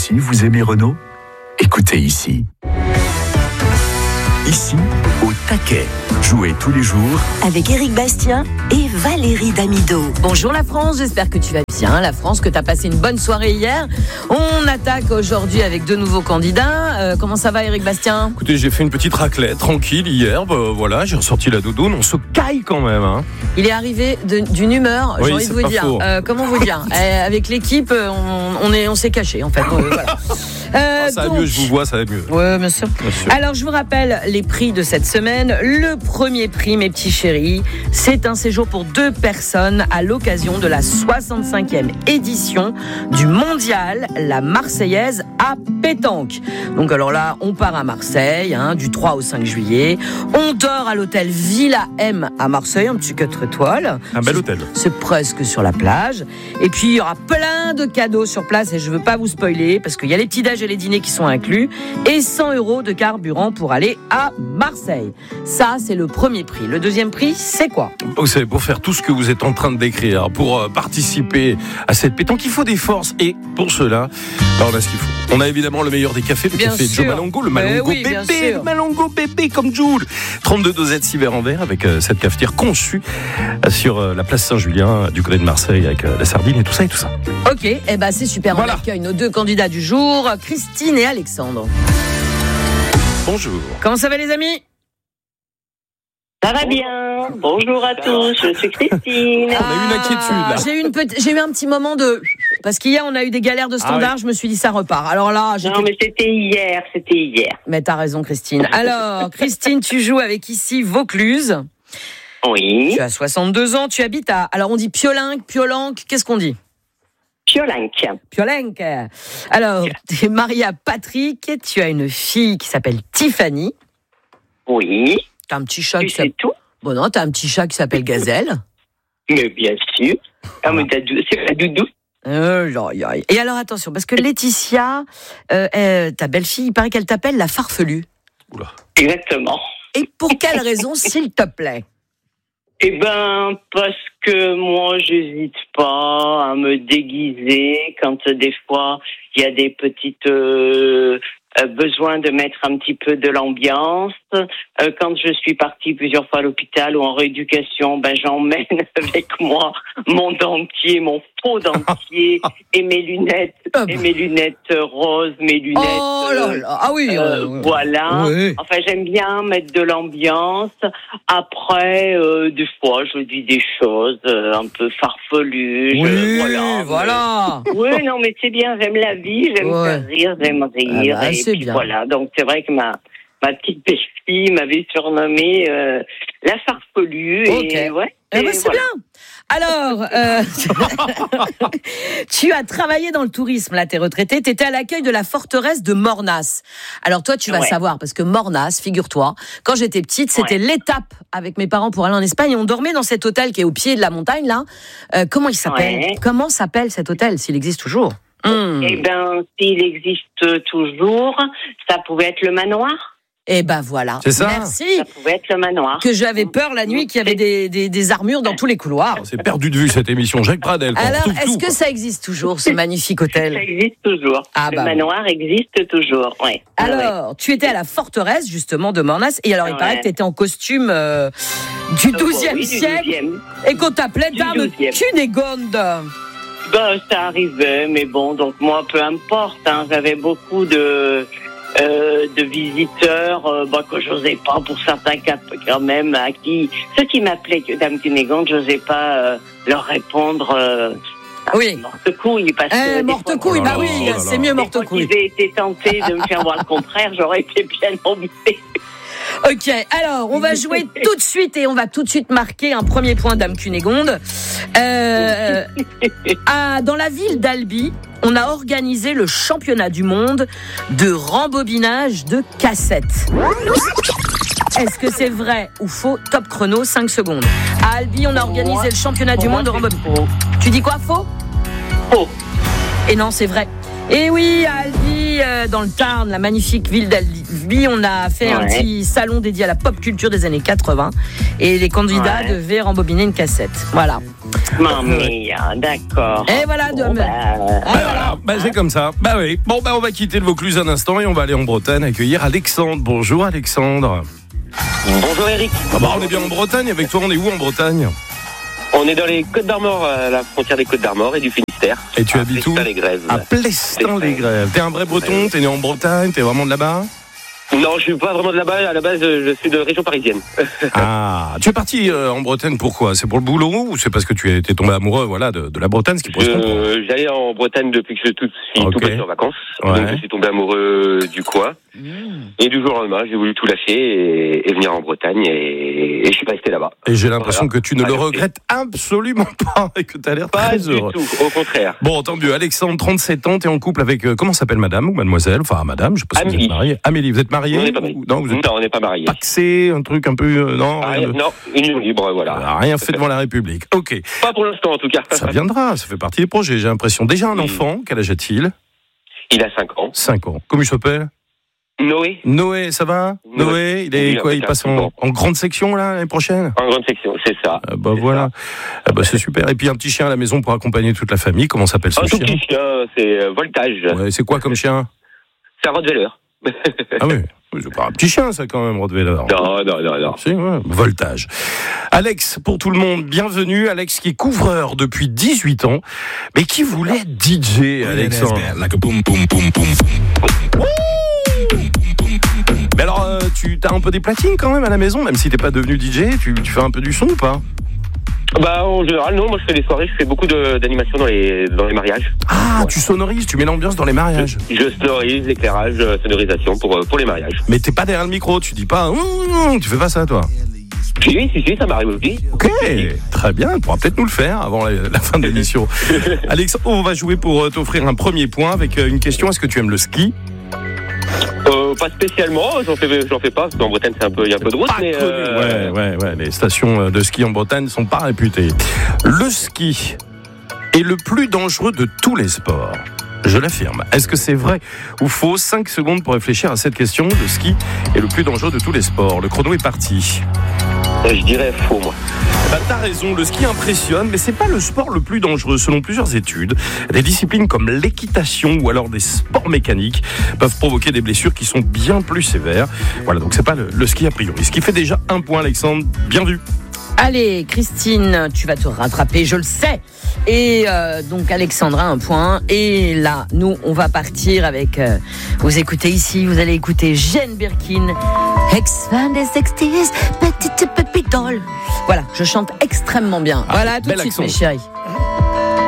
aussi, vous aimez Renault ? Écoutez ici. Ici, au taquet. Jouez tous les jours avec Éric Bastien et Valérie Damido. Bonjour la France, j'espère que tu vas bien. La France, que tu as passé une bonne soirée hier. On attaque aujourd'hui avec deux nouveaux candidats. Comment ça va, Éric Bastien ? Écoutez, j'ai fait une petite raclette tranquille hier. Voilà, j'ai ressorti la doudoune. On se caille quand même. Hein. Il est arrivé d'une humeur, oui, j'ai envie de vous dire. Comment vous dire ? Avec l'équipe, on s'est caché en fait. Voilà. Ça va mieux, je vous vois, ça va mieux. Oui, bien sûr. Alors, je vous rappelle les prix de cette semaine. Le premier prix, mes petits chéris, c'est un séjour pour 2 personnes à l'occasion de la 65e édition du Mondial La Marseillaise à pétanque. Donc, alors là, on part à Marseille, du 3 au 5 juillet. On dort à l'hôtel Villa M à Marseille, un petit 4 étoiles. Un bel hôtel. C'est presque sur la plage. Et puis, il y aura plein de cadeaux sur place et je ne veux pas vous spoiler parce qu'il y a les petits déj et les dîners qui sont inclus et 100 € de carburant pour aller à Marseille. Ça, c'est le premier prix. Le deuxième prix, c'est quoi ? Vous savez, pour faire tout ce que vous êtes en train de décrire, pour participer à cette pétanque, il faut des forces. Et pour cela, on a ce qu'il faut. On a évidemment le meilleur des cafés, le café Joe Malongo, le Malongo bébé, le Malongo bébé comme Jules. 32 dosettes 6 verres en verre avec cette cafetière conçue sur la place Saint-Julien du côté de Marseille avec la sardine et tout ça et tout ça. Ok, c'est super. Voilà. On accueille nos 2 candidats du jour, Christine et Alexandre. Bonjour. Comment ça va les amis ? Ça va bien. Bonjour à tous, je suis Christine. On a eu une inquiétude là. J'ai eu un petit moment de... Parce qu'hier, on a eu des galères de standard, je me suis dit ça repart. Alors là, Non, mais c'était hier. Mais t'as raison, Christine. Alors, Christine, tu joues avec ici Vaucluse. Oui. Tu as 62 ans, tu habites à... Alors, on dit Piolenc, qu'est-ce qu'on dit ? Piolenc. Alors, tu es mariée à Patrick, tu as une fille qui s'appelle Tiffany. Oui. T'as un petit chat qui s'appelle... tout. Bon non, t'as un petit chat qui s'appelle Gazelle. Mais bien sûr. Mais c'est la doudou. Et alors attention, parce que Laetitia, ta belle-fille, il paraît qu'elle t'appelle la farfelue. Oula. Exactement. Et pour quelle raison, s'il te plaît ? Parce que moi, j'hésite pas à me déguiser quand des fois, il y a des petites... besoin de mettre un petit peu de l'ambiance. Quand je suis partie plusieurs fois à l'hôpital ou en rééducation, j'emmène avec moi mon dentier, mon faux dentier et mes lunettes roses, mes lunettes. Oh là là, ah oui. Voilà. Oui. Enfin, j'aime bien mettre de l'ambiance. Après, des fois, je dis des choses un peu farfelues. Oui, voilà. Oui, non, mais c'est bien. J'aime la vie, j'aime faire rire, j'aime rire. C'est puis bien. voilà, donc c'est vrai que ma petite belle-fille m'avait surnommée la farfelue. Okay. Et c'est bien. Alors, tu as travaillé dans le tourisme, là, t'es retraité, t'étais à l'accueil de la forteresse de Mornas. Alors toi, tu vas savoir, parce que Mornas, figure-toi, quand j'étais petite, c'était l'étape avec mes parents pour aller en Espagne, et on dormait dans cet hôtel qui est au pied de la montagne, là. Comment il s'appelle ? Comment s'appelle cet hôtel, s'il existe toujours ? S'il existe toujours, ça pouvait être le manoir. Voilà. C'est ça ? Merci. Ça pouvait être le manoir. Que j'avais peur la nuit qu'il y avait des armures dans tous les couloirs. C'est perdu de vue cette émission. Jacques Pradel. Alors, est-ce que ça existe toujours, ce magnifique hôtel ? Ça existe toujours. Le manoir existe toujours, oui. Alors, tu étais à la forteresse, justement, de Mornas. Et alors, il paraît que tu étais en costume du XIIe siècle. Et qu'on t'appelait Dame Cunégonde. Ça arrivait, mais bon, donc moi, peu importe. J'avais beaucoup de visiteurs que j'osais pas, pour certains cas quand même, ceux qui m'appelaient Dame Cunégonde, j'osais pas leur répondre morte-couille, parce que morte-couille, c'est mieux morte-couille. Si j'avais été tentée de me faire voir le contraire, j'aurais été bien embêtée. Ok, alors on va jouer tout de suite et on va tout de suite marquer un premier point, Dame Cunégonde. Dans la ville d'Albi, on a organisé le championnat du monde de rembobinage de cassettes. Est-ce que c'est vrai ou faux ? Top chrono, 5 secondes. À Albi, on a organisé le championnat du monde de rembobinage. Tu dis quoi, faux ? Faux. Et non, c'est vrai. Et oui, à Albi, dans le Tarn, la magnifique ville d'Albi, on a fait un petit salon dédié à la pop culture des années 80. Et les candidats devaient rembobiner une cassette. Voilà. Mamma mia, d'accord. Et voilà, c'est comme ça. Bah oui. Bon, on va quitter le Vaucluse un instant et on va aller en Bretagne accueillir Alexandre. Bonjour Alexandre. Bonjour Eric. On est bien en Bretagne avec toi. On est où en Bretagne ? On est dans les Côtes d'Armor, à la frontière des Côtes d'Armor et du Finistère. Et tu habites où ? Plestin-les-Grèves. À Plestin-les-Grèves. T'es un vrai breton ? T'es né en Bretagne ? T'es vraiment de là-bas ? Non, je suis pas vraiment de là-bas. À la base, je suis de région parisienne. Ah, tu es parti en Bretagne pourquoi ? C'est pour le boulot ou c'est parce que tu es tombé amoureux de la Bretagne, ce qui pourrait se comprendre ? J'allais en Bretagne depuis que je suis tout petit en vacances. Ouais. Donc je suis tombé amoureux du coin. Et du jour au lendemain, j'ai voulu tout lâcher et venir en Bretagne et je suis resté là-bas. Et j'ai l'impression que tu ne le regrettes absolument pas et que tu as l'air très heureux. Pas du tout, au contraire. Bon, tant mieux. Alexandre, 37 ans, tu es en couple avec, comment s'appelle madame ou mademoiselle ? Enfin, madame, je sais pas si vous êtes mariée. Amélie, vous êtes mariée ? On n'est pas mariés. Non, on n'est pas mariés. Paxé, un truc un peu... non, union libre, voilà. Rien fait devant la République. Ok. Pas pour l'instant, en tout cas. Ça viendra, ça fait partie des projets, j'ai l'impression. Déjà un enfant, quel âge a-t-il ? Il a 5 ans. 5 ans. Comment il s'appelle ? Noé, ça va ? Noé, il est quoi ? Il passe en grande section là l'année prochaine ? En grande section, c'est ça. Voilà. C'est super. Et puis un petit chien à la maison pour accompagner toute la famille. Comment s'appelle ce chien ? Un petit chien, c'est Voltage. Ouais, c'est quoi comme chien ? C'est un Rottweiler. Ah oui, c'est pas un petit chien ça quand même, Rottweiler. Non. Si, ouais. Voltage. Alex, pour tout le monde, bienvenue. Alex qui est couvreur depuis 18 ans, mais qui voulait DJ, Alexandre. Mais alors, tu as un peu des platines quand même à la maison, même si t'es pas devenu DJ, tu fais un peu du son ou pas ? En général, non. Moi, je fais des soirées, je fais beaucoup d'animations dans les mariages. Ah, ouais. Tu sonorises, tu mets l'ambiance dans les mariages. Je sonorise, l'éclairage, sonorisation pour les mariages. Mais t'es pas derrière le micro, tu dis pas, tu fais pas ça, toi. Si, ça m'arrive aussi. Ok, très bien, tu pourras peut-être nous le faire avant la fin de l'émission. Alexandre, on va jouer pour t'offrir un premier point avec une question. Est-ce que tu aimes le ski ? Pas spécialement, j'en fais pas, parce qu'en Bretagne il y a un peu de route, mais... Ouais, les stations de ski en Bretagne sont pas réputées. Le ski est le plus dangereux de tous les sports. Je l'affirme. Est-ce que c'est vrai ou faux ? 5 secondes pour réfléchir à cette question. Le ski est le plus dangereux de tous les sports. Le chrono est parti. Je dirais faux, moi. T'as raison, le ski impressionne, mais c'est pas le sport le plus dangereux. Selon plusieurs études, des disciplines comme l'équitation ou alors des sports mécaniques peuvent provoquer des blessures qui sont bien plus sévères. Voilà, donc c'est pas le ski a priori. Ce qui fait déjà un point, Alexandre. Bien vu. Allez, Christine, tu vas te rattraper, je le sais. Et donc Alexandra, un point. Et là, nous, on va partir avec... vous écoutez ici, vous allez écouter Jane Birkin. Ex-fan des 60s, petite doll. Voilà, je chante extrêmement bien. Voilà, tout de suite, mes chéris.